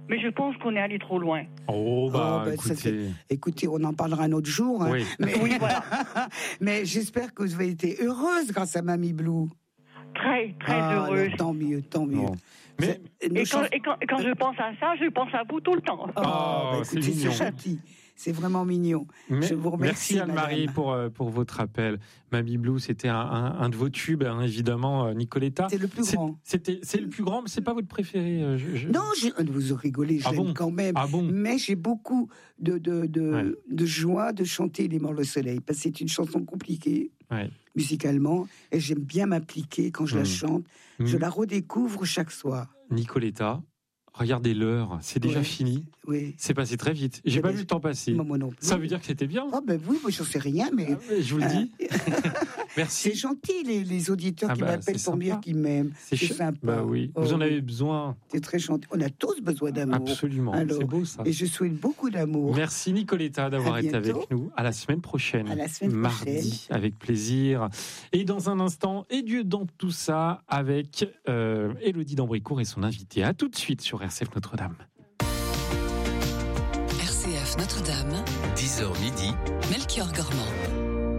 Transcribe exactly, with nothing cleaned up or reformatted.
mais je pense qu'on est allé trop loin. Oh, bah, Oh, bah, écoutez. ça, c'est- écoutez, on en parlera un autre jour. Hein. Oui. Mais, Oui, voilà. mais j'espère que vous avez été heureuse grâce à Mamie Blue. Très, très Ah, heureuse. alors, tant mieux, tant mieux. Bon. Mais- C'est- nos Et quand, chans- et, quand, et quand je pense à ça, je pense à vous tout le temps. Oh, Oh, bah, c'est écoutez, c'est mignon. gentil. C'est vraiment mignon. Mais- Je vous remercie, merci Anne-Marie madame. pour, euh, pour votre appel. Mamie Blue, c'était un, un, un de vos tubes, hein, évidemment, euh, Nicoletta. C'est le plus C'est- grand. C'était, c'est le plus grand, mais c'est pas votre préféré. euh, je- je- Non, je, vous rigolez, je Ah l'aime bon quand même. Ah bon Mais j'ai beaucoup de, de, de, Ouais. de joie de chanter Les Morts le Soleil, parce que c'est une chanson compliquée, Ouais. musicalement, et j'aime bien m'appliquer quand je la Mmh. chante. Mmh. Je la redécouvre chaque soir. Nicoletta, regardez l'heure, c'est déjà Ouais. fini. Oui. C'est passé très vite. J'ai Eh pas ben, vu le temps passer. Moi, moi non plus. Ça veut dire que c'était bien. Oh ben oui, moi j'en sais rien, mais Ah ouais, je vous le dis. c'est Merci. gentil les, les auditeurs Ah qui bah, m'appellent c'est pour me dire sympa. qu'ils m'aiment. C'est ch- sympa. Bah oui. Oh, Vous en oui. avez besoin. C'est très gentil. On a tous besoin d'amour. Absolument. Alors, C'est beau ça. Et je souhaite beaucoup d'amour. Merci Nicoletta d'avoir À été bientôt. avec nous. À la semaine prochaine. À la semaine Mardi, prochaine. avec plaisir. Et dans un instant, et Dieu dans tout ça, avec euh, Élodie d'Ambricourt et son invité. À tout de suite sur R C F Notre-Dame. R C F Notre-Dame, dix heures midi, Melchior Gormand.